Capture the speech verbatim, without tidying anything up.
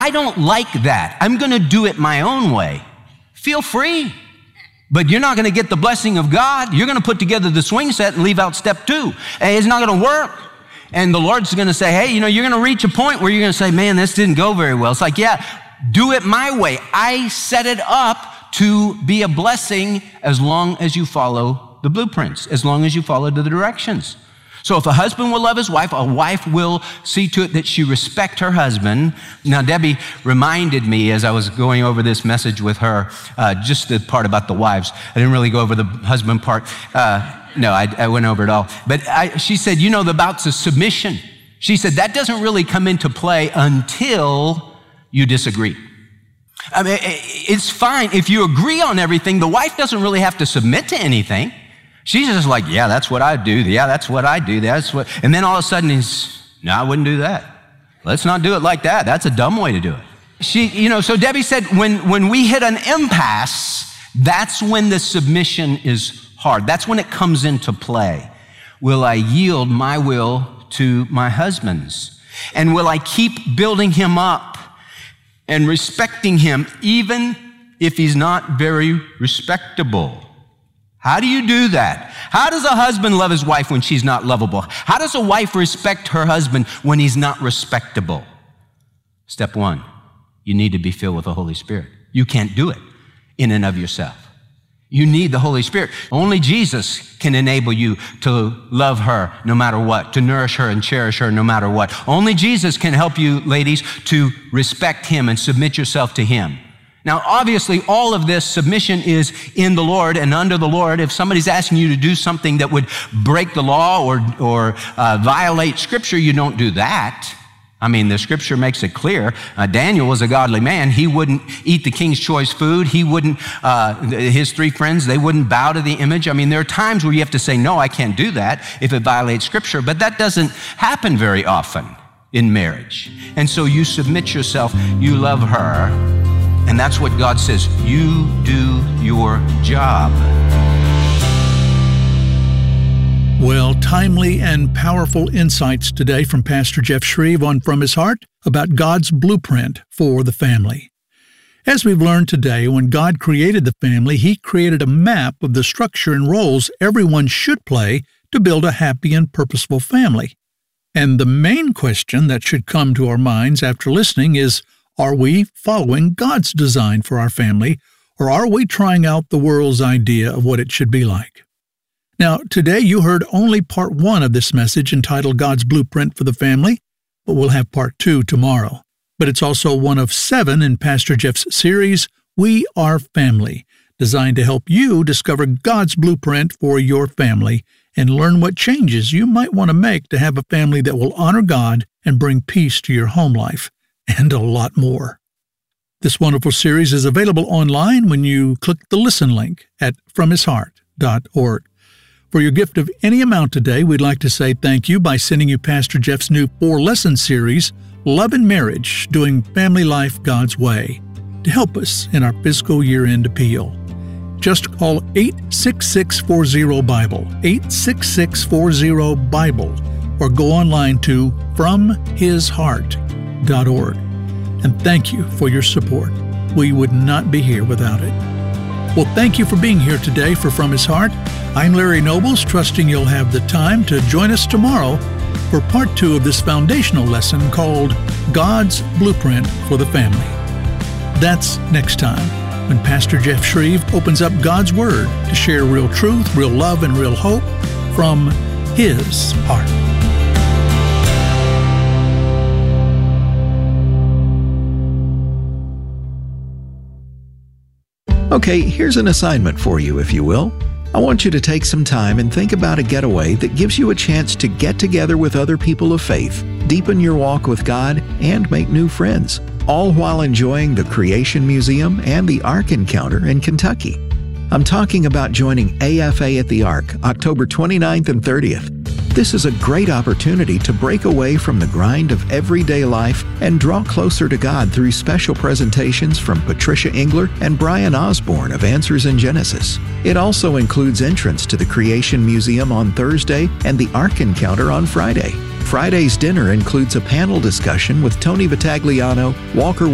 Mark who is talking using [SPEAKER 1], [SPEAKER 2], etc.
[SPEAKER 1] I don't like that. I'm going to do it my own way. Feel free. But you're not going to get the blessing of God. You're going to put together the swing set and leave out step two. And it's not going to work. And the Lord's going to say, hey, you know, you're going to reach a point where you're going to say, man, this didn't go very well. It's like, yeah, do it my way. I set it up to be a blessing as long as you follow the blueprints, as long as you follow the directions. So if a husband will love his wife, a wife will see to it that she respect her husband. Now, Debbie reminded me as I was going over this message with her, uh, just the part about the wives. I didn't really go over the husband part. Uh, no, I, I went over it all. But I, she said, you know, about the submission. She said, that doesn't really come into play until you disagree. I mean, it's fine. If you agree on everything, the wife doesn't really have to submit to anything. She's just like, yeah, that's what I do. Yeah, that's what I do. That's what, and then all of a sudden he's, no, I wouldn't do that. Let's not do it like that. That's a dumb way to do it. She, you know, so Debbie said, when, when we hit an impasse, that's when the submission is hard. That's when it comes into play. Will I yield my will to my husband's? And will I keep building him up and respecting him, even if he's not very respectable? How do you do that? How does a husband love his wife when she's not lovable? How does a wife respect her husband when he's not respectable? Step one, you need to be filled with the Holy Spirit. You can't do it in and of yourself. You need the Holy Spirit. Only Jesus can enable you to love her no matter what, to nourish her and cherish her no matter what. Only Jesus can help you, ladies, to respect him and submit yourself to him. Now, obviously, all of this submission is in the Lord and under the Lord. If somebody's asking you to do something that would break the law or, or uh, violate Scripture, you don't do that. I mean, the Scripture makes it clear. Uh, Daniel was a godly man. He wouldn't eat the king's choice food. He wouldn't, uh, his three friends, they wouldn't bow to the image. I mean, there are times where you have to say, no, I can't do that if it violates Scripture. But that doesn't happen very often in marriage. And so you submit yourself, you love her. And that's what God says, you do your job.
[SPEAKER 2] Well, timely and powerful insights today from Pastor Jeff Shreve on From His Heart about God's blueprint for the family. As we've learned today, when God created the family, He created a map of the structure and roles everyone should play to build a happy and purposeful family. And the main question that should come to our minds after listening is, are we following God's design for our family, or are we trying out the world's idea of what it should be like? Now, today you heard only part one of this message entitled God's Blueprint for the Family, but we'll have part two tomorrow. But it's also one of seven in Pastor Jeff's series, We Are Family, designed to help you discover God's blueprint for your family and learn what changes you might want to make to have a family that will honor God and bring peace to your home life, and a lot more. This wonderful series is available online when you click the listen link at from his heart dot org. For your gift of any amount today, we'd like to say thank you by sending you Pastor Jeff's new four-lesson series, Love and Marriage, Doing Family Life God's Way, to help us in our fiscal year-end appeal. Just call eight six six four zero Bible, eight six six four zero Bible, or go online to from his heart dot org. And thank you for your support. We would not be here without it. Well, thank you for being here today for From His Heart. I'm Larry Nobles, trusting you'll have the time to join us tomorrow for part two of this foundational lesson called God's Blueprint for the Family. That's next time when Pastor Jeff Shreve opens up God's Word to share real truth, real love, and real hope from His heart.
[SPEAKER 3] Okay, here's an assignment for you, if you will. I want you to take some time and think about a getaway that gives you a chance to get together with other people of faith, deepen your walk with God, and make new friends, all while enjoying the Creation Museum and the Ark Encounter in Kentucky. I'm talking about joining A F A at the Ark, October twenty-ninth and thirtieth. This is a great opportunity to break away from the grind of everyday life and draw closer to God through special presentations from Patricia Engler and Brian Osborne of Answers in Genesis. It also includes entrance to the Creation Museum on Thursday and the Ark Encounter on Friday. Friday's dinner includes a panel discussion with Tony Vitagliano, Walker